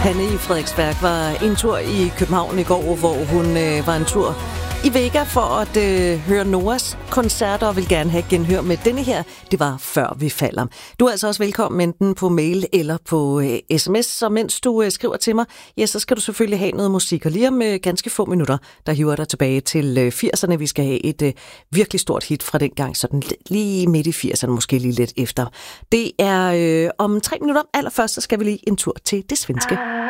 Hanne i Frederiksværk var en tur i København i går, hvor hun var en tur i Vega for at høre Noahs koncerter og vil gerne have genhør med denne her. Det var Før vi falder. Du er altså også velkommen enten på mail eller på sms, så mens du skriver til mig, ja, så skal du selvfølgelig have noget musik. Og lige om ganske få minutter, der hiver dig tilbage til 80'erne. Vi skal have et virkelig stort hit fra dengang, sådan lige midt i 80'erne, måske lige lidt efter. Det er om 3 minutter. Allerførst så skal vi lige en tur til det svenske.